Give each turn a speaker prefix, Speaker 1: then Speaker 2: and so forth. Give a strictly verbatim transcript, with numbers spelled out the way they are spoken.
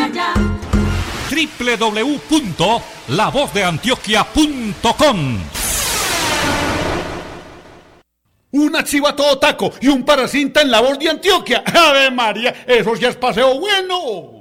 Speaker 1: ya.
Speaker 2: doble u doble u doble u punto la voz de antioquia punto com.
Speaker 3: Una chiva todo taco y un paracinta en La Voz de Antioquia. ¡Ave María! ¡Eso ya es paseo bueno!